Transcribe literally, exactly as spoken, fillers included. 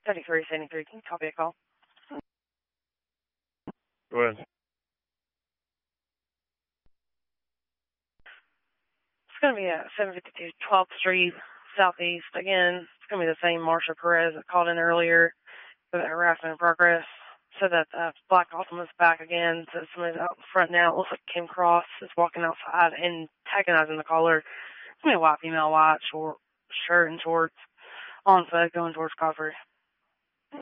thirty-three seventy-three. Can you copy a call? Go ahead. It's going to be at seven fifty-two twelfth Street Southeast. Again, it's going to be the same Marsha Perez that called in earlier for that harassment in progress. So that uh, Black Ultima's back again. So somebody's out in front now. It looks like Kim Cross is walking outside and antagonizing the caller. It's going to be a white female, white, short shirt and shorts on foot going towards Crawford.